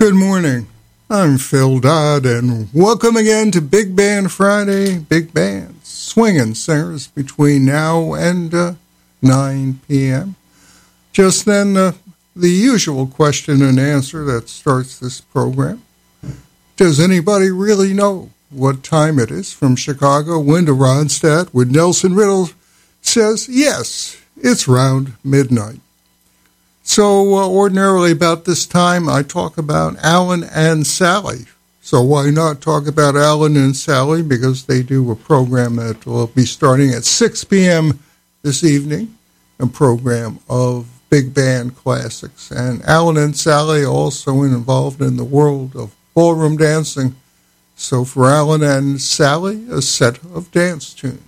Good morning. I'm Phil Dodd, and welcome again to Big Band Friday. Big Band swinging singers between now and 9 p.m. Just then, the usual question and answer that starts this program. Does anybody really know what time it is? From Chicago, Linda Ronstadt with Nelson Riddle says, yes, it's round midnight. So ordinarily about this time, I talk about Alan and Sally. So why not talk about Alan and Sally? Because they do a program that will be starting at 6 p.m. this evening, a program of big band classics. And Alan and Sally are also involved in the world of ballroom dancing. So for Alan and Sally, a set of dance tunes.